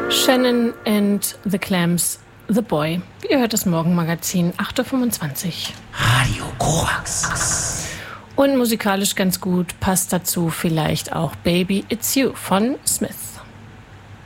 Shannon and the Clams, The Boy. Ihr hört das Morgenmagazin, 8.25 Uhr. Radio Korax. Und musikalisch ganz gut passt dazu vielleicht auch Baby It's You von Smith.